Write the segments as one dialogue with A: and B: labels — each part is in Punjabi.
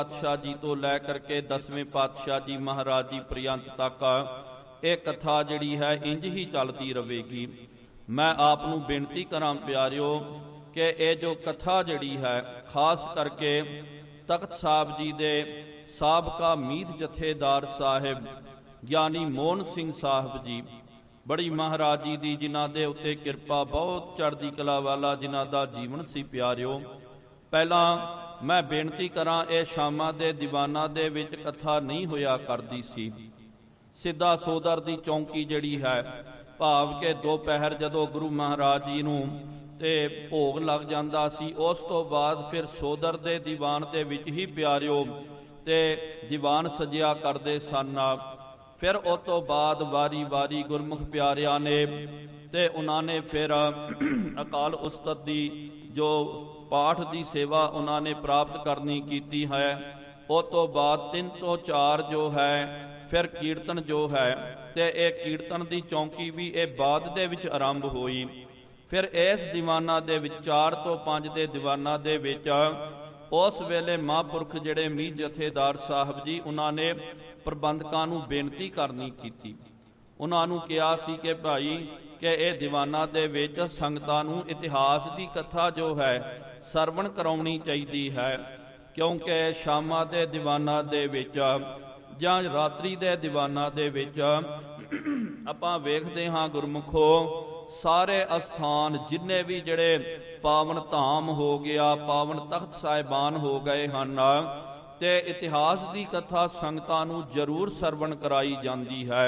A: पातशाह जी तो लै करके 10वें पातशाह जी महाराज जी पर्यंत तक ये कथा जिहड़ी है इंज ही चलती रहेगी। मैं आप नूं बेनती करां प्यारिओ कि ये जो कथा जिहड़ी है खास करके तख्त साहब जी दे साबका मीत जथेदार साहिब ਗਿਆਨੀ ਮੋਹਨ ਸਿੰਘ साहब जी बड़ी महाराज जी दी जिन्हां दे उत्ते किरपा बहुत चढ़दी कला वाला जिन्हां दा जीवन सी प्यारिओ। पहला मैं बेनती करां ਇਹ ਸ਼ਾਮਾਂ ਦੇ ਦੀਵਾਨਾਂ ਦੇ ਵਿੱਚ कथा नहीं होया करदी सी। ਸਿੱਧਾ ਸੋਦਰ ਦੀ ਚੌਂਕੀ ਜਿਹੜੀ ਹੈ ਭਾਵ ਕਿ ਦੁਪਹਿਰ ਜਦੋਂ ਗੁਰੂ ਮਹਾਰਾਜ ਜੀ ਨੂੰ ਤੇ ਭੋਗ ਲੱਗ ਜਾਂਦਾ ਸੀ ਉਸ ਤੋਂ ਬਾਅਦ ਫਿਰ ਸੋਦਰ ਦੇ ਦੀਵਾਨ ਦੇ ਵਿੱਚ ਹੀ ਪਿਆਰਿਓ ਤੇ ਦੀਵਾਨ ਸਜਿਆ ਕਰਦੇ ਸਨ। ਫਿਰ ਉਸ ਤੋਂ ਬਾਅਦ ਵਾਰੀ ਵਾਰੀ ਗੁਰਮੁਖ ਪਿਆਰਿਆਂ ਨੇ ਤੇ ਉਹਨਾਂ ਨੇ ਫਿਰ ਅਕਾਲ ਉਸਤਤ ਦੀ ਜੋ ਪਾਠ ਦੀ ਸੇਵਾ ਉਹਨਾਂ ਨੇ ਪ੍ਰਾਪਤ ਕਰਨੀ ਕੀਤੀ ਹੈ। ਉਸ ਤੋਂ ਬਾਅਦ 3 ਤੋਂ 4 ਜੋ ਹੈ ਫਿਰ ਕੀਰਤਨ ਜੋ ਹੈ ਤੇ ਇਹ ਕੀਰਤਨ ਦੀ ਚੌਂਕੀ ਵੀ ਇਹ ਬਾਅਦ ਦੇ ਵਿੱਚ ਆਰੰਭ ਹੋਈ। ਫਿਰ ਇਸ ਦੀਵਾਨਾਂ ਦੇ ਵਿੱਚ 4 ਤੋਂ 5 ਦੇ ਦੀਵਾਨਾਂ ਦੇ ਵਿੱਚ ਉਸ ਵੇਲੇ ਮਹਾਂਪੁਰਖ ਜਿਹੜੇ ਮੀਤ ਜਥੇਦਾਰ ਸਾਹਿਬ ਜੀ ਉਹਨਾਂ ਨੇ ਪ੍ਰਬੰਧਕਾਂ ਨੂੰ ਬੇਨਤੀ ਕਰਨੀ ਕੀਤੀ। ਉਹਨਾਂ ਨੂੰ ਕਿਹਾ ਸੀ ਕਿ ਭਾਈ ਕਿ ਇਹ ਦੀਵਾਨਾਂ ਦੇ ਵਿੱਚ ਸੰਗਤਾਂ ਨੂੰ ਇਤਿਹਾਸ ਦੀ ਕਥਾ ਜੋ ਹੈ ਸਰਵਣ ਕਰਾਉਣੀ ਚਾਹੀਦੀ ਹੈ, ਕਿਉਂਕਿ ਸ਼ਾਮਾਂ ਦੇ ਦੀਵਾਨਾਂ ਦੇ ਵਿੱਚ ਜਾਂ ਰਾਤਰੀ ਦੇ ਦੀਵਾਨਾਂ ਦੇ ਵਿੱਚ ਆਪਾਂ ਵੇਖਦੇ ਹਾਂ ਗੁਰਮੁਖੋ ਸਾਰੇ ਅਸਥਾਨ ਜਿੰਨੇ ਵੀ ਜਿਹੜੇ ਪਾਵਨ ਧਾਮ ਹੋ ਗਿਆ, ਪਾਵਨ ਤਖਤ ਸਾਹਿਬਾਨ ਹੋ ਗਏ ਹਨ ਤੇ ਇਤਿਹਾਸ ਦੀ ਕਥਾ ਸੰਗਤਾਂ ਨੂੰ ਜ਼ਰੂਰ ਸਰਵਣ ਕਰਾਈ ਜਾਂਦੀ ਹੈ।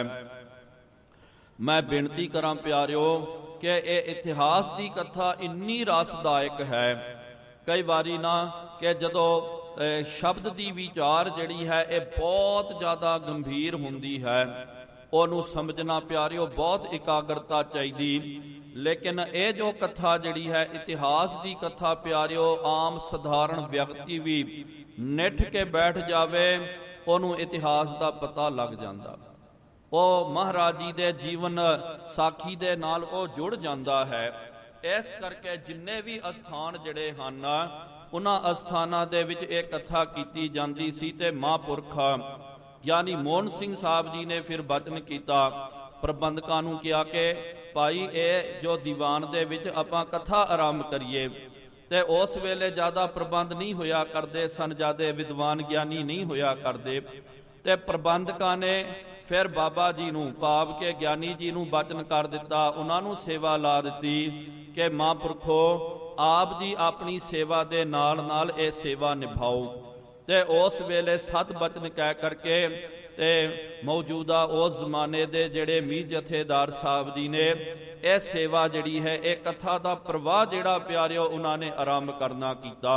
A: ਮੈਂ ਬੇਨਤੀ ਕਰਾਂ ਪਿਆਰਿਓ ਕਿ ਇਹ ਇਤਿਹਾਸ ਦੀ ਕਥਾ ਇੰਨੀ ਰਸਦਾਇਕ ਹੈ ਕਈ ਵਾਰੀ ਨਾ ਕਿ ਜਦੋਂ ਸ਼ਬਦ ਦੀ ਵਿਚਾਰ ਜਿਹੜੀ ਹੈ ਇਹ ਬਹੁਤ ਜ਼ਿਆਦਾ ਗੰਭੀਰ ਹੁੰਦੀ ਹੈ, ਉਹਨੂੰ ਸਮਝਣਾ ਪਿਆਰਿਓ ਬਹੁਤ ਇਕਾਗਰਤਾ ਚਾਹੀਦੀ। ਲੇਕਿਨ ਇਹ ਜੋ ਕਥਾ ਜਿਹੜੀ ਹੈ ਇਤਿਹਾਸ ਦੀ ਕਥਾ ਪਿਆਰਿਓ ਆਮ ਸਧਾਰਨ ਵਿਅਕਤੀ ਵੀ ਨਿੱਠ ਕੇ ਬੈਠ ਜਾਵੇ ਉਹਨੂੰ ਇਤਿਹਾਸ ਦਾ ਪਤਾ ਲੱਗ ਜਾਂਦਾ। ਉਹ ਮਹਾਰਾਜ ਜੀ ਦੇ ਜੀਵਨ ਸਾਖੀ ਦੇ ਨਾਲ ਉਹ ਜੁੜ ਜਾਂਦਾ ਹੈ। ਇਸ ਕਰਕੇ ਜਿੰਨੇ ਵੀ ਅਸਥਾਨ ਜਿਹੜੇ ਹਨ ਉਹਨਾਂ ਅਸਥਾਨਾਂ ਦੇ ਵਿੱਚ ਇਹ ਕਥਾ ਕੀਤੀ ਜਾਂਦੀ ਸੀ ਤੇ ਮਹਾਂਪੁਰਖ ਗਿਆਨੀ ਮੋਹਨ ਸਿੰਘ ਸਾਹਿਬ ਜੀ ਨੇ ਫਿਰ ਬਚਨ ਕੀਤਾ, ਪ੍ਰਬੰਧਕਾਂ ਨੂੰ ਕਿਹਾ ਕਿ ਭਾਈ ਇਹ ਜੋ ਦੀਵਾਨ ਦੇ ਵਿੱਚ ਆਪਾਂ ਕਥਾ ਆਰੰਭ ਕਰੀਏ। ਤੇ ਉਸ ਵੇਲੇ ਜ਼ਿਆਦਾ ਪ੍ਰਬੰਧ ਨਹੀਂ ਹੋਇਆ ਕਰਦੇ ਸਨ, ਜ਼ਿਆਦਾ ਵਿਦਵਾਨ ਗਿਆਨੀ ਨਹੀਂ ਹੋਇਆ ਕਰਦੇ ਤੇ ਪ੍ਰਬੰਧਕਾਂ ਨੇ ਫਿਰ ਬਾਬਾ ਜੀ ਨੂੰ ਭਾਵ ਕੇ ਗਿਆਨੀ ਜੀ ਨੂੰ ਬਚਨ ਕਰ ਦਿੱਤਾ, ਉਹਨਾਂ ਨੂੰ ਸੇਵਾ ਲਾ ਦਿੱਤੀ ਕਿ ਮਹਾਂਪੁਰਖੋ ਆਪ ਜੀ ਆਪਣੀ ਸੇਵਾ ਦੇ ਨਾਲ ਨਾਲ ਇਹ ਸੇਵਾ ਨਿਭਾਓ। ਤੇ ਉਸ ਵੇਲੇ 7 ਬਚਨ ਕਹਿ ਕਰਕੇ ਤੇ ਮੌਜੂਦਾ ਉਸ ਜ਼ਮਾਨੇ ਦੇ ਜਿਹੜੇ ਮੀਤ ਜਥੇਦਾਰ ਸਾਹਿਬ ਜੀ ਨੇ ਇਹ ਸੇਵਾ ਜਿਹੜੀ ਹੈ ਇਹ ਕਥਾ ਦਾ ਪ੍ਰਵਾਹ ਜਿਹੜਾ ਪਿਆਰਿਓ ਉਹਨਾਂ ਨੇ ਆਰੰਭ ਕਰਨਾ ਕੀਤਾ।